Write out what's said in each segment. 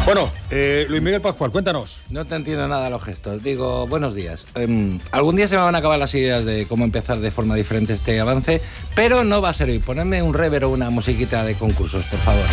Bueno, Luis Miguel Pascual, cuéntanos. No te entiendo nada de los gestos. Digo, buenos días. Algún día se me van a acabar las ideas de cómo empezar de forma diferente este avance, pero no va a servir. Ponedme un rever o una musiquita de concursos, por favor.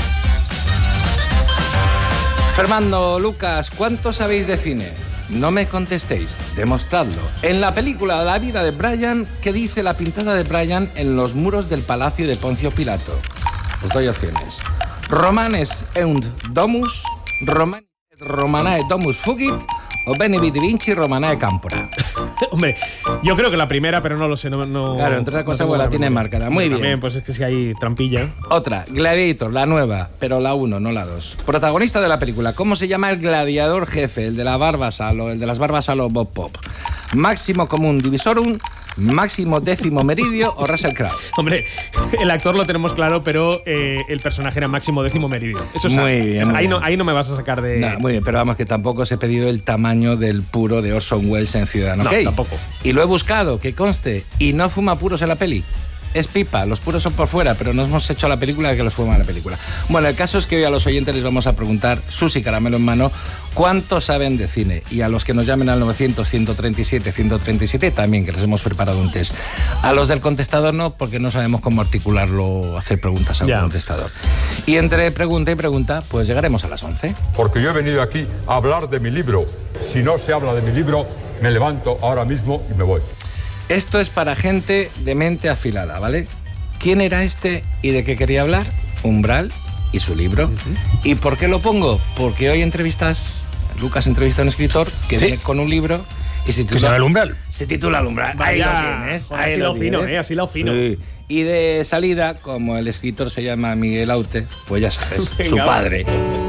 Fernando, Lucas, ¿cuánto sabéis de cine? No me contestéis, demostradlo. En la película La vida de Brian, ¿qué dice la pintada de Brian en los muros del palacio de Poncio Pilato? Os doy opciones. Romanes eunt domus, Romanae domus fugit o Bene vidi vinci Romanae campora. Hombre, yo creo que la primera, pero no lo sé. No, claro, entre otras cosas, la tiene marcada. Muy bien. También, pues es que si hay trampilla. Otra, Gladiator, la nueva, pero la 1, no la 2. Protagonista de la película, ¿cómo se llama el gladiador jefe? El de la barba salo, el de las barbas salo Bob Pop. Máximo común divisorum, máximo décimo meridio o Russell Crowe. Hombre, el actor lo tenemos claro, pero el personaje era máximo décimo meridio. Eso es muy bien. Ahí no me vas a sacar de... No, muy bien, pero vamos, que tampoco os he pedido el tamaño del puro de Orson Welles en Ciudadano No, Kane. tampoco. Y lo he buscado, que conste, y no fuma puros en la peli. Es pipa, los puros son por fuera, pero no hemos hecho la película que los fuma en la película. Bueno, el caso es que hoy a los oyentes les vamos a preguntar, Susi Caramelo en mano, ¿cuánto saben de cine? Y a los que nos llamen al 900-137-137 también, que les hemos preparado un test. A los del contestador no, porque no sabemos cómo articularlo, hacer preguntas al contestador. Y entre pregunta y pregunta, pues llegaremos a las 11. Porque yo he venido aquí a hablar de mi libro. Si no se habla de mi libro, me levanto ahora mismo y me voy. Esto es para gente de mente afilada, ¿vale? ¿Quién era este y de qué quería hablar? Umbral y su libro. ¿Y por qué lo pongo? Porque hoy Lucas entrevista a un escritor que viene con un libro y se titula El Umbral. Se titula El Umbral. Ahí lo tienes. Así lo fino, así lo fino. Sí. Y de salida, como el escritor se llama Miguel Aute, pues ya sabes, su padre.